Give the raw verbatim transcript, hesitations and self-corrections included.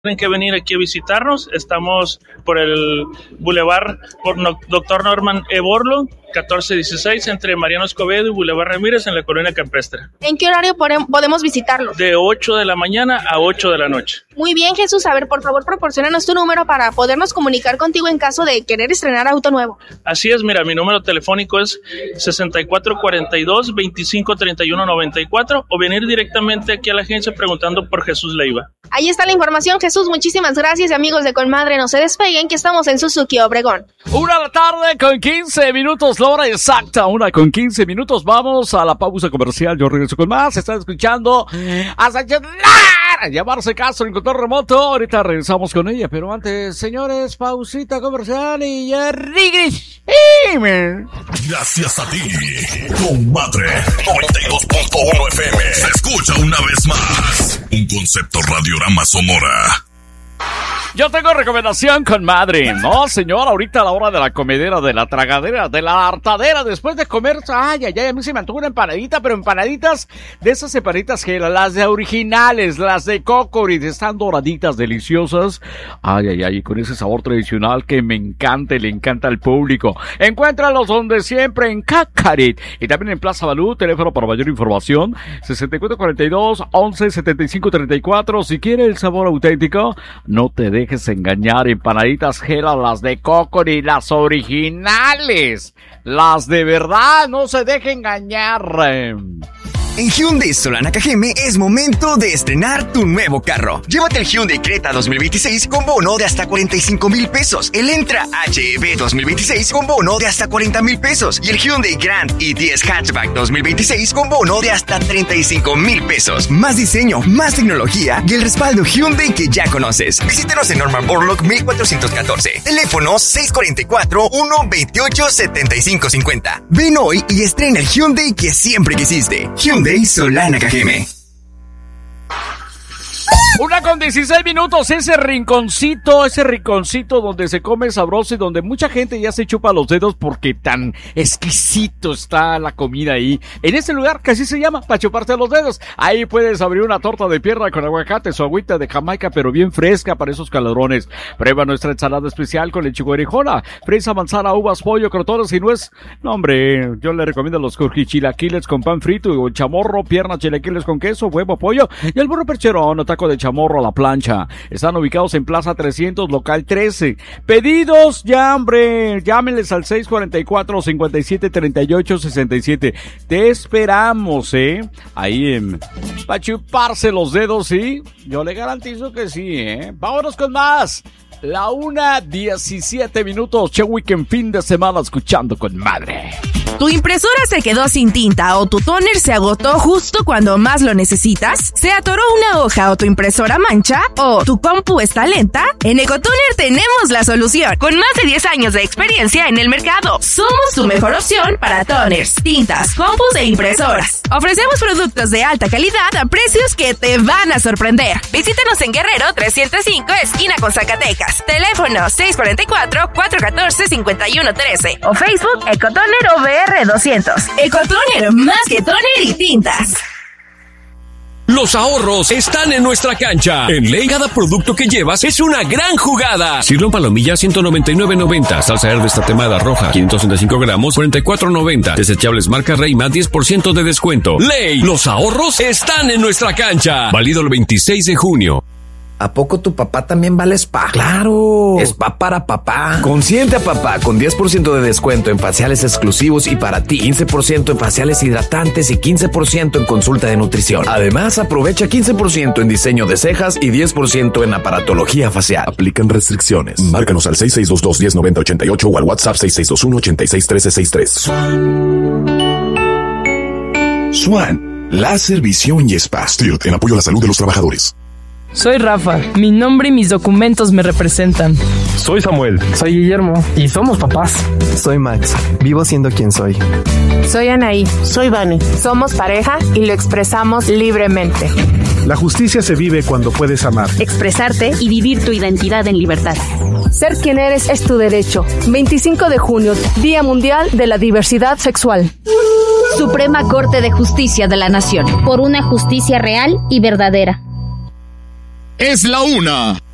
tienen que venir aquí a visitarnos. Estamos por el Boulevard por no, Doctor Norman E. Borlaug, catorce dieciséis, entre Mariano Escobedo y Boulevard Ramírez, en la colonia campestre. ¿En qué horario podemos visitarlos? De ocho de la mañana a ocho de la noche. Muy bien, Jesús. A ver, por favor, proporciónanos tu número para podernos comunicar contigo en caso de querer estrenar auto nuevo. Así es, mira, mi número telefónico es sesenta y cuatro cuarenta y dos, veinticinco treinta y uno noventa y cuatro, o venir directamente aquí a la agencia preguntando por Jesús Leiva. Ahí está la información, Jesús. Muchísimas gracias, y amigos de Colmadre, no se despeguen, que estamos en Suzuki Obregón. Una de la tarde con quince minutos, la hora exacta, una con quince minutos. Vamos a la pausa comercial. Yo regreso con más. Están escuchando a Sánchez Lara, llamarse Castro en control remoto. Ahorita regresamos con ella, pero antes, señores, pausita comercial y ya regresamos. Gracias a ti, Comadre noventa y dos punto uno F M. Se escucha una vez más un concepto Radiorama Sonora. Yo tengo recomendación, Comadre. No, señor, ahorita a la hora de la comedera, de la tragadera, de la hartadera, después de comer, ay, ay, ay, a mí se me antoja una empanadita, pero empanaditas de esas empanaditas que las de originales, las de Cocorit, están doraditas, deliciosas. Ay, ay, ay, con ese sabor tradicional que me encanta y le encanta al público. Encuéntralos donde siempre, en Cacarit. Y también en Plaza Balú, teléfono para mayor información, sesenta y cuatro cuarenta y dos, once setenta y cinco treinta y cuatro. Si quiere el sabor auténtico, no te dejes engañar. Empanaditas Gela, las de Cocorit, las originales, las de verdad, no se deje engañar. En Hyundai Solana Cajeme es momento de estrenar tu nuevo carro. Llévate el Hyundai Creta dos mil veintiséis con bono de hasta cuarenta y cinco mil pesos. El Entra H E V dos mil veintiséis con bono de hasta cuarenta mil pesos. Y el Hyundai Grand i diez Hatchback dos mil veintiséis con bono de hasta treinta y cinco mil pesos. Más diseño, más tecnología y el respaldo Hyundai que ya conoces. Visítanos en Norman Borlaug mil cuatrocientos catorce. Teléfono seis cuatro cuatro, uno dos ocho, siete cinco cinco cero. Ven hoy y estrena el Hyundai que siempre quisiste. Hyundai Solana Cajeme. Una con dieciséis minutos, ese rinconcito, ese rinconcito donde se come sabroso y donde mucha gente ya se chupa los dedos porque tan exquisito está la comida ahí. En ese lugar, que así se llama, para chuparse los dedos. Ahí puedes abrir una torta de pierna con aguacate, su agüita de Jamaica, pero bien fresca para esos calorones. Prueba nuestra ensalada especial con lechuga orejona, fresa, manzana, uvas, pollo, crotones y nuez. No, hombre, yo le recomiendo los chilaquiles con pan frito, o chamorro, piernas, chilaquiles con queso, huevo, pollo y el burro percherón o taco de chamorro a la plancha. Están ubicados en Plaza trescientos, local trece. Pedidos ya, hombre, llámenles al seis cuatro cuatro, cinco siete tres ocho seis siete. Te esperamos, eh, ahí en para chuparse los dedos, sí, yo le garantizo que sí, eh. Vámonos con más. La una diecisiete minutos, Che Weekend, fin de semana escuchando con madre. ¿Tu impresora se quedó sin tinta o tu tóner se agotó justo cuando más lo necesitas? ¿Se atoró una hoja o tu impresora mancha? ¿O tu compu está lenta? En Ecotoner tenemos la solución. Con más de diez años de experiencia en el mercado, somos tu mejor opción para toners, tintas, compus e impresoras. Ofrecemos productos de alta calidad a precios que te van a sorprender. Visítanos en Guerrero trescientos cinco, esquina con Zacatecas. Teléfono seis cuatro cuatro, cuatro uno cuatro, cinco uno uno tres o Facebook Ecotoner O V R doscientos. Ecotoner, más que toner y tintas. Los ahorros están en nuestra cancha. En Ley, cada producto que llevas es una gran jugada. Sirloin palomilla, ciento noventa y nueve noventa. Salsa verde tatemada roja, quinientos sesenta y cinco gramos, cuarenta y cuatro noventa. Desechables marca Reyma, diez por ciento de descuento. Ley, los ahorros están en nuestra cancha. Válido el veintiséis de junio. ¿A poco tu papá también vale spa? ¡Claro! Spa para papá. Consiente a papá con diez por ciento de descuento en faciales exclusivos y para ti, quince por ciento en faciales hidratantes y quince por ciento en consulta de nutrición. Además, aprovecha quince por ciento en diseño de cejas y diez por ciento en aparatología facial. Aplican restricciones. Márcanos al seis seis dos dos, uno cero nueve cero ocho ocho o al WhatsApp seis seis dos uno, ocho seis uno tres seis tres. Swan, láser, visión y spa. Stirt, en apoyo a la salud de los trabajadores. Soy Rafa, mi nombre y mis documentos me representan. Soy Samuel. Soy Guillermo y somos papás. Soy Max, vivo siendo quien soy. Soy Anaí. Soy Vani. Somos pareja y lo expresamos libremente. La justicia se vive cuando puedes amar, expresarte y vivir tu identidad en libertad. Ser quien eres es tu derecho. veinticinco de junio, Día Mundial de la Diversidad Sexual. Suprema Corte de Justicia de la Nación. Por una justicia real y verdadera. Es la una